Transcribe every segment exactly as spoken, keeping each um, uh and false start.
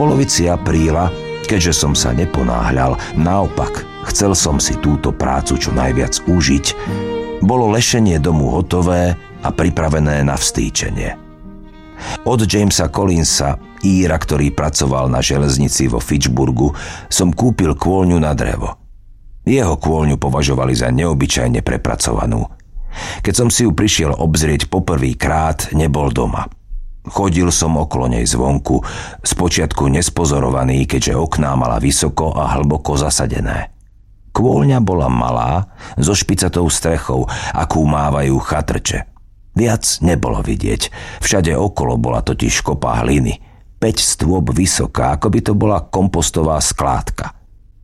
polovici apríla, keďže som sa neponáhľal, naopak, chcel som si túto prácu čo najviac užiť, bolo lešenie domu hotové a pripravené na vstýčenie. Od Jamesa Collinsa, Íra, ktorý pracoval na železnici vo Fitchburgu, som kúpil kôľňu na drevo. Jeho kôľňu považovali za neobyčajne prepracovanú. Keď som si ju prišiel obzrieť poprvýkrát, nebol doma. Chodil som okolo nej zvonku, spočiatku nespozorovaný, keďže okná mala vysoko a hlboko zasadené. Kôľňa bola malá, so špicatou strechou, akú mávajú chatrče. Viac nebolo vidieť. Všade okolo bola totiž kopa hliny. Päť stôp vysoká, ako by to bola kompostová skládka.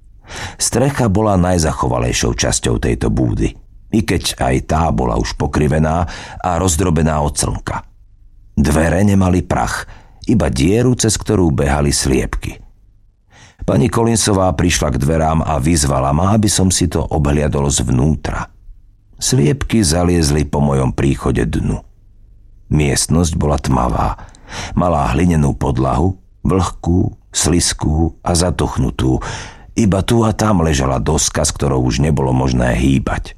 Strecha bola najzachovalejšou časťou tejto búdy, i keď aj tá bola už pokrivená a rozdrobená od slnka. Dvere nemali prach, iba dieru, cez ktorú behali sliepky. Pani Collinsová prišla k dverám a vyzvala ma, aby som si to obhliadol zvnútra. Sliepky zaliezli po mojom príchode dnu. Miestnosť bola tmavá. Malá hlinenú podlahu, vlhkú, sliskú a zatuchnutú. Iba tu a tam ležala doska, s ktorou už nebolo možné hýbať.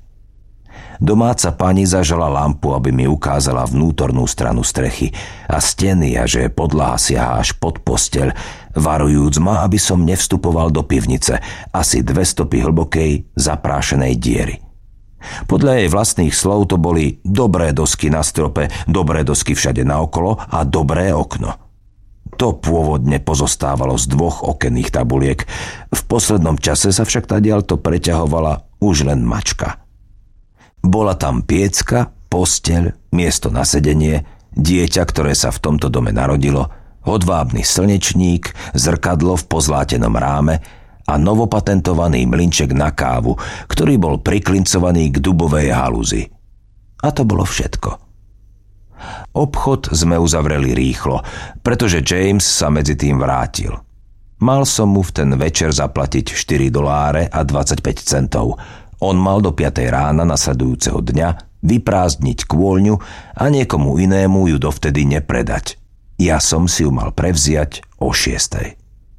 Domáca pani zažala lampu, aby mi ukázala vnútornú stranu strechy a steny a že podlaha siaha až pod posteľ, varujúc ma, aby som nevstupoval do pivnice, asi dve stopy hlbokej, zaprášenej diery. Podľa jej vlastných slov to boli dobré dosky na strope, dobré dosky všade naokolo a dobré okno. To pôvodne pozostávalo z dvoch okenných tabuliek. V poslednom čase sa však tadiaľto preťahovala už len mačka. Bola tam piecka, posteľ, miesto na sedenie, dieťa, ktoré sa v tomto dome narodilo, hodvábny slnečník, zrkadlo v pozlátenom ráme a novopatentovaný mlynček na kávu, ktorý bol priklincovaný k dubovej haluzi. A to bolo všetko. Obchod sme uzavreli rýchlo, pretože James sa medzi tým vrátil. Mal som mu v ten večer zaplatiť štyri doláre a dvadsaťpäť centov. On mal do piatej rána nasledujúceho dňa vyprázdniť kôľňu a niekomu inému ju dovtedy nepredať. Ja som si ju mal prevziať o šiestej.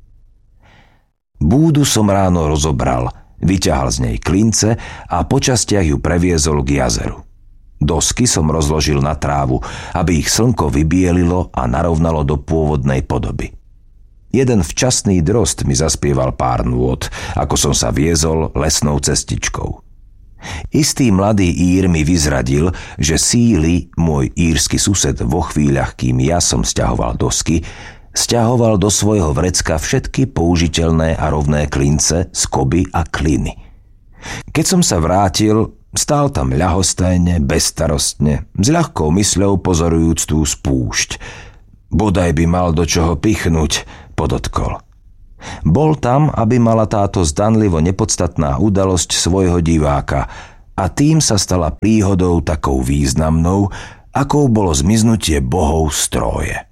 Búdu som ráno rozobral, vyťahal z nej klince a po častiach ju previezol k jazeru. Dosky som rozložil na trávu, aby ich slnko vybielilo a narovnalo do pôvodnej podoby. Jeden včasný drost mi zaspieval pár nôt, ako som sa viezol lesnou cestičkou. Istý mladý Ír mi vyzradil, že síly, môj írsky sused vo chvíľach, kým ja som sťahoval dosky, sťahoval do svojho vrecka všetky použiteľné a rovné klince, skoby a kliny. Keď som sa vrátil, stál tam ľahostajne, bezstarostne, s ľahkou mysľou pozorujúc tú spúšť. Bodaj by mal do čoho pichnúť, podotkol. Bol tam, aby mala táto zdanlivo nepodstatná udalosť svojho diváka a tým sa stala príhodou takou významnou, akou bolo zmiznutie bohov z Tróje.